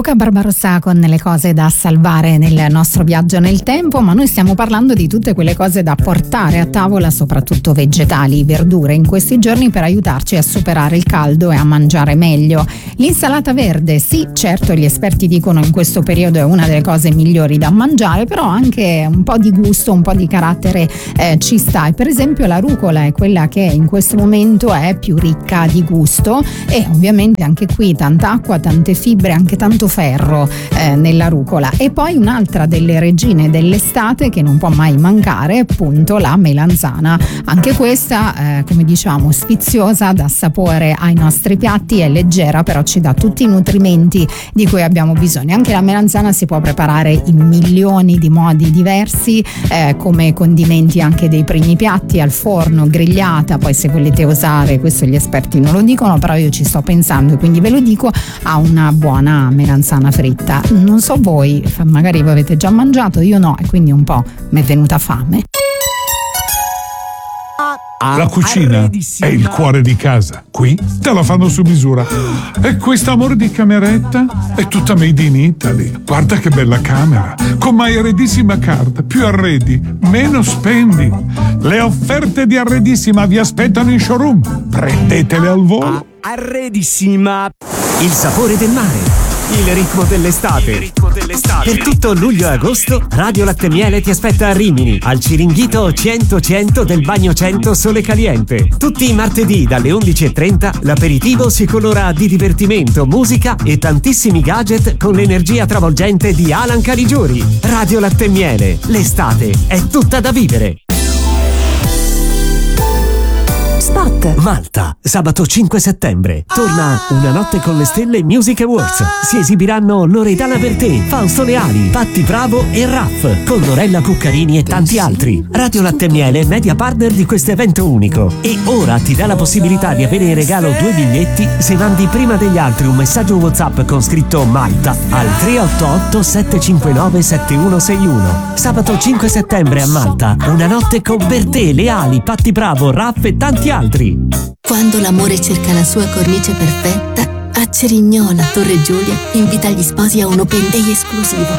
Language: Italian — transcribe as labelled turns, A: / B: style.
A: Luca Barbarossa con le cose da salvare nel nostro viaggio nel tempo, ma noi stiamo parlando di tutte quelle cose da portare a tavola, soprattutto vegetali, verdure, in questi giorni per aiutarci a superare il caldo e a mangiare meglio. L'insalata verde, sì, certo, gli esperti dicono in questo periodo è una delle cose migliori da mangiare, però anche un po' di gusto, un po' di carattere ci sta. E per esempio la rucola è quella che in questo momento è più ricca di gusto e ovviamente anche qui tanta acqua, tante fibre, anche tanto ferro nella rucola. E poi un'altra delle regine dell'estate che non può mai mancare è appunto la melanzana, anche questa come diciamo sfiziosa, dà sapore ai nostri piatti, è leggera però ci dà tutti i nutrimenti di cui abbiamo bisogno. Anche la melanzana si può preparare in milioni di modi diversi, come condimenti anche dei primi piatti, al forno, grigliata, poi se volete usare, questo gli esperti non lo dicono però io ci sto pensando e quindi ve lo dico, a una buona melanzana fritta. Non so voi, magari voi avete già mangiato, io no, e quindi un po' mi è venuta fame.
B: La cucina è il cuore di casa. Qui te la fanno su misura. E questa amor di cameretta è tutta made in Italy. Guarda che bella camera. Con My Arredissima Card. Più arredi, meno spendi. Le offerte di Arredissima vi aspettano in showroom. Prendetele al volo.
C: Arredissima. Il sapore del mare. Il ritmo dell'estate. Per tutto luglio e agosto, Radio Latte Miele ti aspetta a Rimini, al Ciringhito 100-100 del Bagno 100 Sole Caliente. Tutti i martedì dalle 11:30 l'aperitivo si colora di divertimento, musica e tantissimi gadget con l'energia travolgente di Alan Caligiuri. Radio Latte Miele, l'estate è tutta da vivere. Spot. Malta, sabato 5 settembre. Torna Una notte con le stelle Music Awards. Si esibiranno Loredana Bertè, Fausto Leali, Patti Bravo e Raff, con Lorella Cuccarini e tanti altri. Radio Latte Miele, media partner di questo evento unico. E ora ti dà la possibilità di avere in regalo 2 biglietti se mandi prima degli altri un messaggio WhatsApp con scritto Malta al 388 759 7161. Sabato 5 settembre a Malta, Una notte con Bertè, Leali, Patti Bravo, Raff e tanti altri.
D: Quando l'amore cerca la sua cornice perfetta, a Cerignola, Torre Giulia, invita gli sposi a un open day esclusivo.